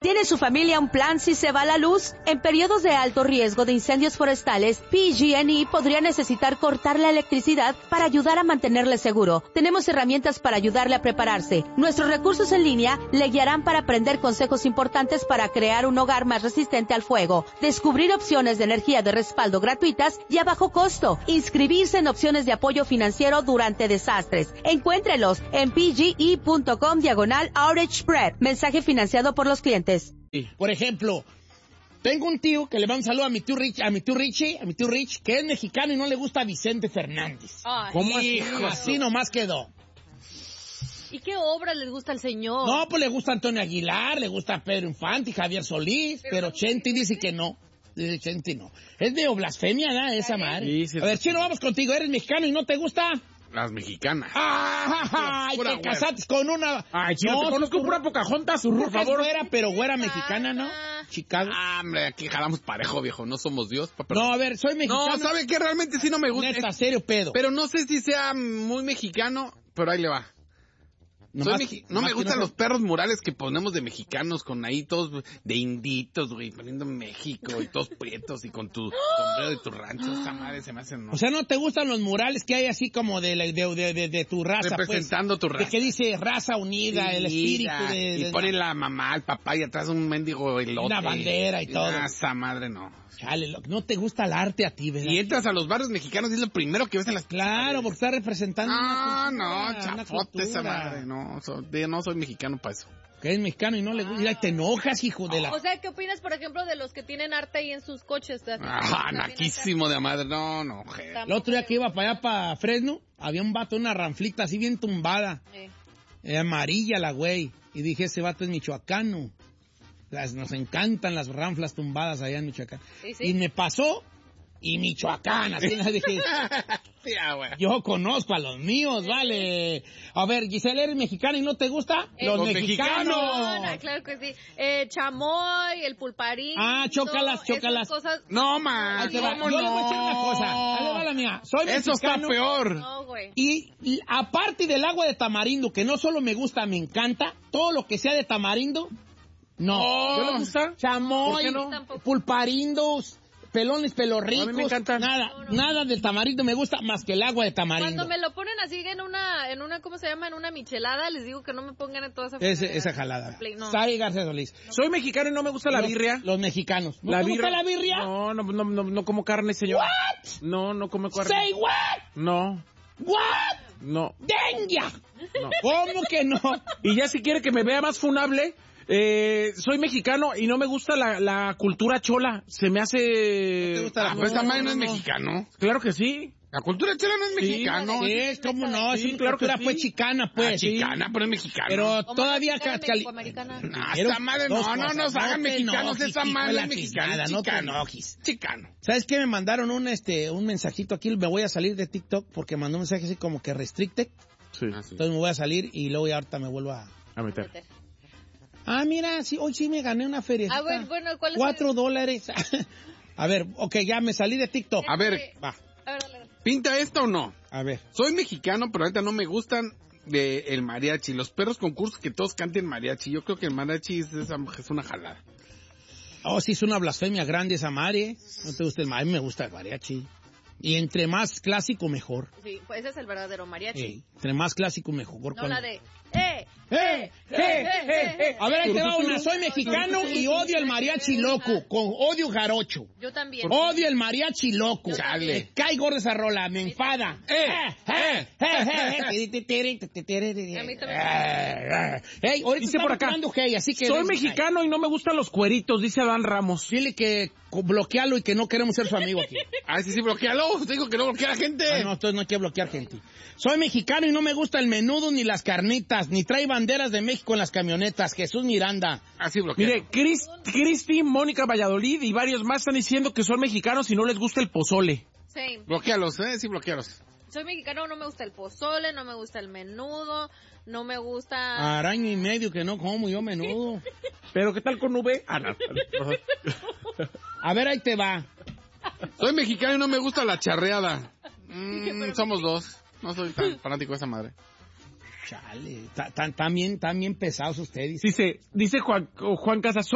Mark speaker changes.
Speaker 1: ¿Tiene su familia un plan si se va la luz? En periodos de alto riesgo de incendios forestales, PG&E podría necesitar cortar la electricidad para ayudar a mantenerle seguro. Tenemos herramientas para ayudarle a prepararse. Nuestros recursos en línea le guiarán para aprender consejos importantes para crear un hogar más resistente al fuego, descubrir opciones de energía de respaldo gratuitas y a bajo costo, inscribirse en opciones de apoyo financiero durante desastres. Encuéntrelos en pge.com/outage spread. Mensaje financiado por los clientes.
Speaker 2: Por ejemplo, tengo un tío que le manda un saludo a mi tío Rich, que es mexicano y no le gusta a Vicente Fernández.
Speaker 3: Ay,
Speaker 2: ¿Cómo así? Así nomás quedó.
Speaker 3: ¿Y qué obra les gusta al señor?
Speaker 2: No, pues le gusta Antonio Aguilar, le gusta Pedro Infante y Javier Solís, pero Chente dice que no. Dice Chente no. Es medio blasfemia, ¿no? Esa madre.
Speaker 4: Sí,
Speaker 2: a ver, Chino, vamos contigo. ¿Eres mexicano y no te gusta?
Speaker 4: Las mexicanas.
Speaker 2: ¡Ay! Te casaste con una...
Speaker 4: Ay, Chino, te conozco pura Pocahontas, por favor.
Speaker 2: Güera, pero güera mexicana, ¿no? Chicago.
Speaker 4: Hombre, aquí jalamos parejo, viejo. No somos Dios.
Speaker 2: No, a ver, soy mexicano.
Speaker 4: No, ¿sabe qué? Realmente sí no me gusta.
Speaker 2: Neta, serio, pedo.
Speaker 4: Pero no sé si sea muy mexicano, pero ahí le va. No me gustan los perros murales que ponemos de mexicanos con ahí todos de inditos, güey, poniendo México y todos prietos y con tu sombrero de tu rancho. Esa madre se me hace, ¿no?
Speaker 2: O sea, ¿no te gustan los murales que hay así como de tu raza?
Speaker 4: Representando tu raza.
Speaker 2: De que dice raza unida, el espíritu de...
Speaker 4: Y pone la mamá, el papá y atrás un mendigo elote.
Speaker 2: Una bandera y todo.
Speaker 4: Esa madre no.
Speaker 2: Chale, no te gusta el arte a ti, ¿verdad?
Speaker 4: Y entras a los barrios mexicanos y es lo primero que ves en las...
Speaker 2: Claro, porque está representando
Speaker 4: chafote esa madre, no soy mexicano para eso.
Speaker 2: Que es mexicano y no le gusta. Mira, te enojas, hijo de la...
Speaker 3: O sea, ¿qué opinas, por ejemplo, de los que tienen arte ahí en sus coches?
Speaker 4: Naquísimo de madre, no,
Speaker 2: El otro día que iba para allá, para Fresno, había un vato, una ranflita así bien tumbada. Amarilla la güey. Y dije, ese vato es michoacano. Nos encantan las ranflas tumbadas allá en Michoacán. Sí. Y me pasó, y Michoacán, así me dije, yo conozco a los míos, vale. A ver, Giselle, ¿eres mexicana y no te gusta?
Speaker 4: Los mexicanos.
Speaker 3: No, claro que sí. Chamoy, el pulparín.
Speaker 2: Chócalas.
Speaker 3: Cosas...
Speaker 4: No, man.
Speaker 2: Yo le voy a decir una cosa. Ahí va la mía. Soy mexicano.
Speaker 4: Eso está peor.
Speaker 3: No, güey.
Speaker 2: Y aparte del agua de tamarindo, que no solo me gusta, me encanta, todo lo que sea de tamarindo, no.
Speaker 4: ¿No le gusta?
Speaker 2: Chamoy, pulparindos, pelones, pelorricos.
Speaker 4: A mí me encanta.
Speaker 2: Nada del tamarindo me gusta más que el agua de tamarindo.
Speaker 3: Cuando me lo ponen así en una, ¿cómo se llama? En una michelada, les digo que no me pongan en toda
Speaker 2: esa jalada.
Speaker 3: No.
Speaker 2: Sai García Solís.
Speaker 4: Soy mexicano y no me gusta la birria.
Speaker 2: Los mexicanos. ¿No te gusta la birria?
Speaker 4: No como carne, señor.
Speaker 2: What?
Speaker 4: No como carne.
Speaker 2: Say what?
Speaker 4: No.
Speaker 2: What?
Speaker 4: No.
Speaker 2: ¡Dengia!
Speaker 4: No.
Speaker 2: ¿Cómo que no?
Speaker 4: Y ya si quiere que me vea más funable, soy mexicano y no me gusta la cultura chola. Se me hace...
Speaker 2: ¿No te gusta la
Speaker 4: pues esa madre no es mexicano. Claro que sí. La cultura chola no es mexicano.
Speaker 2: Sí, es como no, es una
Speaker 4: claro
Speaker 2: cultura
Speaker 4: que
Speaker 2: pues chicana, pues.
Speaker 4: Chicana, pero es mexicana.
Speaker 2: Pero todavía...
Speaker 4: Esa madre no nos hagan mexicanos, esa madre es mexicana.
Speaker 2: No te enojes.
Speaker 4: Chicano.
Speaker 2: ¿Sabes qué? Me mandaron un mensajito aquí, me voy a salir de TikTok porque mandó un mensaje así como que restricted.
Speaker 4: Sí.
Speaker 2: Entonces me voy a salir y luego ya ahorita me vuelvo a
Speaker 4: meter.
Speaker 2: Mira, sí, hoy sí me gané una feria.
Speaker 3: Bueno, ¿cuál es
Speaker 2: $4. A ver, ok, ya me salí de TikTok.
Speaker 4: A ver,
Speaker 2: va.
Speaker 4: ¿Pinta esto o no?
Speaker 2: A ver.
Speaker 4: Soy mexicano, pero ahorita no me gustan el mariachi. Los perros concursos que todos canten mariachi. Yo creo que el mariachi es una jalada.
Speaker 2: Oh, sí, es una blasfemia grande esa madre. ¿No te gusta el mariachi? A mí me gusta el mariachi. Y entre más clásico, mejor.
Speaker 3: Sí, pues ese es el verdadero mariachi.
Speaker 2: Entre más clásico, mejor.
Speaker 3: No la de...
Speaker 2: A ver, ahí te va una. Soy mexicano y odio el mariachi loco. Odio jarocho.
Speaker 3: Yo también.
Speaker 2: Odio el mariachi loco.
Speaker 4: Chale.
Speaker 2: Me cae gorda esa rola, me enfada.
Speaker 3: A mí también.
Speaker 2: Hey, ahorita
Speaker 4: dice por acá.
Speaker 2: Así que
Speaker 4: soy mexicano y no me gustan los cueritos, dice Adán Ramos.
Speaker 2: Dile que bloquealo y que no queremos ser su amigo aquí.
Speaker 4: Sí, bloquealo. Digo que no bloquea a gente.
Speaker 2: No, entonces no hay que bloquear gente. Soy mexicano y no me gusta el menudo ni las carnitas, ni trae banderas de México en las camionetas. Jesús Miranda.
Speaker 4: Así bloquea. Mire, Cristi, Mónica Valladolid y varios más están diciendo que son mexicanos y no les gusta el pozole.
Speaker 3: Sí.
Speaker 4: Bloquealos, sí, bloquealos.
Speaker 3: Soy mexicano, no me gusta el pozole, no me gusta el menudo, no me gusta...
Speaker 2: Araño y medio que no como yo menudo.
Speaker 4: ¿Pero qué tal con V?
Speaker 2: A ver, ahí te va.
Speaker 4: Soy mexicano y no me gusta la charreada. Somos dos. No soy tan fanático de esa madre.
Speaker 2: Chale, están bien pesados ustedes.
Speaker 4: Dice Juan Casas.